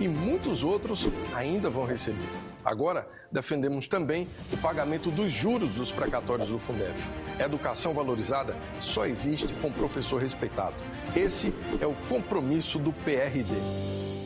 e muitos outros ainda vão receber. Agora, defendemos também o pagamento dos juros dos precatórios do Fundef. Educação valorizada só existe com professor respeitado. Esse é o compromisso do PRD.